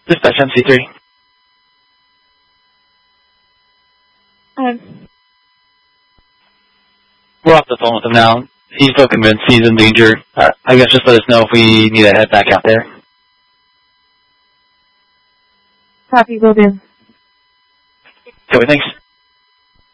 Dispatch MC3. We're off the phone with him now. He's still convinced he's in danger. I guess just let us know if we need to head back out there. Copy, will do. Okay, thanks.